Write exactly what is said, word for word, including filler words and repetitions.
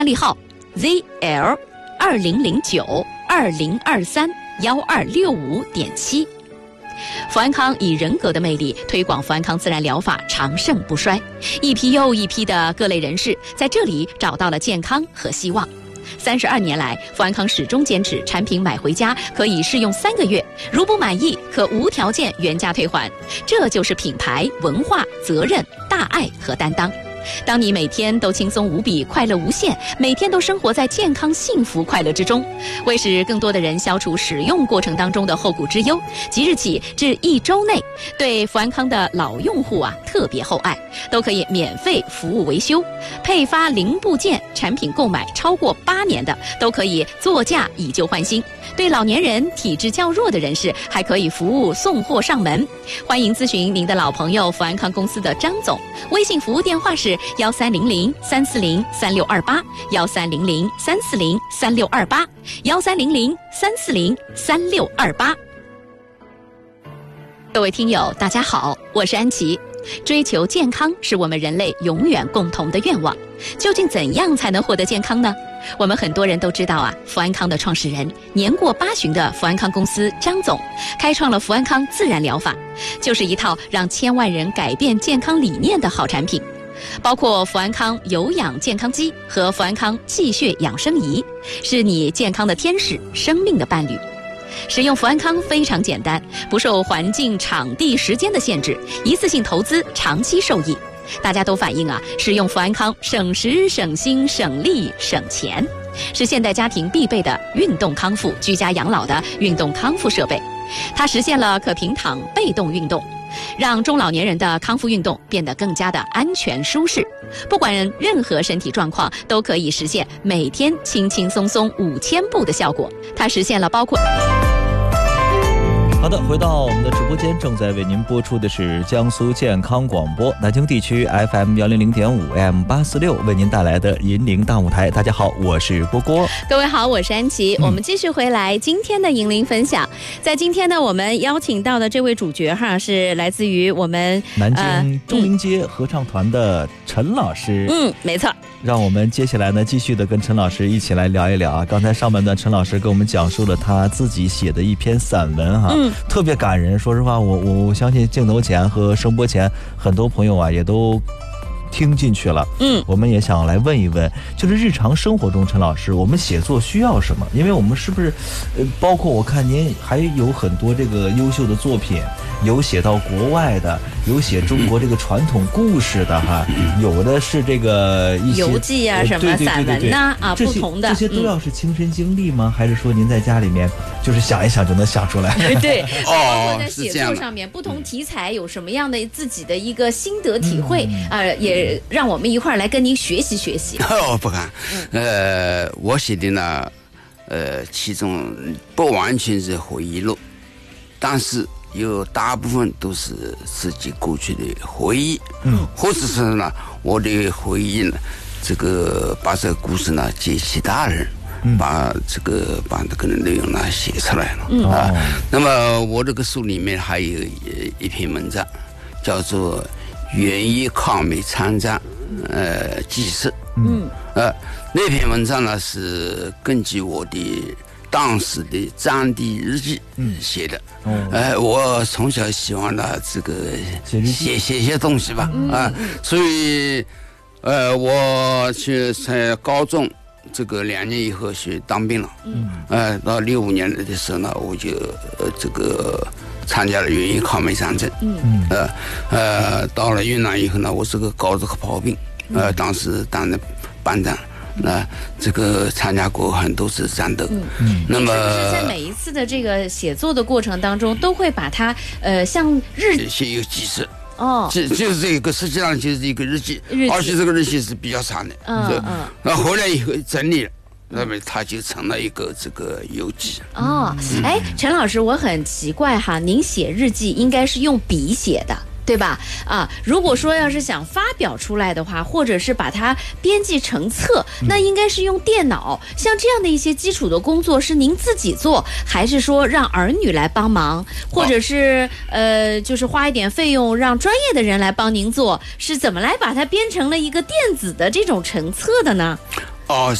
例号 Z L 二零零九二零二三幺二六五点七。福安康以人格的魅力推广福安康自然疗法长盛不衰，一批又一批的各类人士在这里找到了健康和希望。三十二年来，福安康始终坚持产品买回家可以试用三个月，如不满意可无条件原价退还。这就是品牌文化、责任、大爱和担当。当你每天都轻松无比、快乐无限，每天都生活在健康、幸福、快乐之中，为使更多的人消除使用过程当中的后顾之忧，即日起至一周内，对福安康的老用户啊特别厚爱，都可以免费服务维修、配发零部件，产品购买超过八年的都可以作价以旧换新。对老年人、体质较弱的人士，还可以服务送货上门。欢迎咨询您的老朋友福安康公司的张总，微信服务电话是幺三零零三四零三六二八，幺三零零三四零三六二八，幺三零零三四零三六二八。各位听友，大家好，我是安琪。追求健康是我们人类永远共同的愿望，究竟怎样才能获得健康呢？我们很多人都知道啊，福安康的创始人年过八旬的福安康公司张总，开创了福安康自然疗法，就是一套让千万人改变健康理念的好产品。包括福安康有氧健康机和福安康气血养生仪，是你健康的天使，生命的伴侣。使用福安康非常简单，不受环境、场地、时间的限制，一次性投资，长期受益。大家都反映啊，使用福安康省时、省心、省力、省钱，是现代家庭必备的运动康复、居家养老的运动康复设备。它实现了可平躺被动运动，让中老年人的康复运动变得更加的安全舒适。不管任何身体状况，都可以实现每天轻轻松松五千步的效果。它实现了包括。 好的，回到我们的直播间，正在为您播出的是江苏健康广播南京地区 F M 一零零点五 M 八四六为您带来的银铃大舞台。大家好，我是郭郭。 各位好，我是安琪。嗯、我们继续回来今天的银铃分享。在今天呢，我们邀请到的这位主角哈，是来自于我们南京钟灵街合唱团的陈老师。 嗯，没错。 让我们接下来呢，继续的跟陈老师一起来聊一聊啊。刚才上半段，陈老师给我们讲述了他自己写的一篇散文哈，嗯、特别感人。说实话，我我我相信镜头前和声波前很多朋友啊，也都听进去了。嗯，我们也想来问一问，就是日常生活中，陈老师，我们写作需要什么？因为我们是不是，呃，包括我看您还有很多这个优秀的作品。有写到国外的，有写中国这个传统故事的哈，有的是这个一些游记啊，什么散文呐啊，不同的这些都要是亲身经历吗？还是说您在家里面就是想一想就能想出来？ 对，包括在写作上面，不同题材有什么样的自己的一个心得体会啊，也让我们一块儿来跟您学习学习。 哦，不敢，呃，我写的呢，呃，其中不完全是回忆录，但是。有大部分都是自己过去的回忆，嗯，或者是呢，我的回忆呢，这个把这个故事呢借其他人，嗯、把这个把这个内容呢写出来了，嗯、啊。那么我这个书里面还有一篇文章，叫做《园艺抗美参战呃纪事》，嗯，呃，那篇文章呢是根据我的。当时的战地日记写的，嗯哦、呃，我从小喜欢呢这个写写些东西吧，嗯、啊，所以，呃，我去在高中这个两年以后去当兵了，嗯，呃，到六五年的时候呢，我就呃这个参加了园艺抗美战争，嗯，呃呃，到了云南以后呢，我是个高子炮兵，呃，当时担任班长。那这个参加过很多次战斗，嗯，那么是不是在每一次的这个写作的过程当中，都会把它呃像日写一个记事哦，这就是这个实际上就是一个日记，日记而且这个日记是比较长的，嗯嗯，那后来以后整理了。那么它就成了一个这个游记哦。哎，陈老师，我很奇怪哈，您写日记应该是用笔写的。对吧？啊，如果说要是想发表出来的话，或者是把它编辑成册，那应该是用电脑。像这样的一些基础的工作，是您自己做，还是说让儿女来帮忙，或者是、哦、呃，就是花一点费用让专业的人来帮您做？是怎么来把它编成了一个电子的这种成册的呢？ 哦。